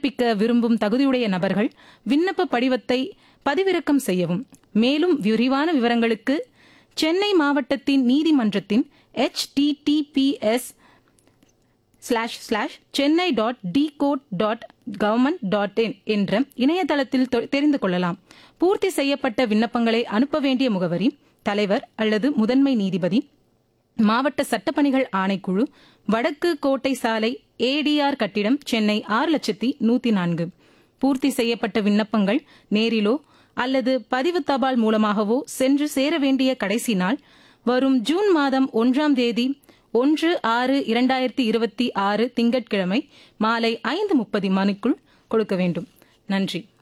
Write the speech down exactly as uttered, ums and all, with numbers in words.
விண்ணப்பிக்க விரும்பும் தகுதியுடைய நபர்கள் விண்ணப்ப படிவத்தை பதிவிறக்கம் செய்யவும். மேலும் விரிவான விவரங்களுக்கு சென்னை மாவட்டத்தின் நீதிமன்றத்தின் H D D B S slash slash Chennai dot decode dot government dot in என்ற இணையதளத்தில் தெரிந்து கொள்ளலாம். பூர்த்தி செய்யப்பட்ட விண்ணப்பங்களை அனுப்ப வேண்டிய முகவரி: தலைவர் அல்லது முதன்மை நீதிபதி, மாவட்ட சட்டப்பணிகள் ஆணைக்குழு, வடக்கு கோட்டை சாலை, ஏடிஆர் கட்டிடம், சென்னை ஆறு லட்சத்தி நூத்தி நான்கு. பூர்த்தி செய்யப்பட்ட விண்ணப்பங்கள் நேரிலோ அல்லது பதிவு தபால் மூலமாகவோ சென்று சேர வேண்டிய கடைசி நாள் வரும் ஜூன் மாதம் ஒன்றாம் தேதி ஒன்று ஆறு இரண்டாயிரத்தி இருபத்தி ஆறு திங்கட்கிழமை மாலை ஐந்து முப்பது மணிக்குள் கொடுக்க வேண்டும். நன்றி.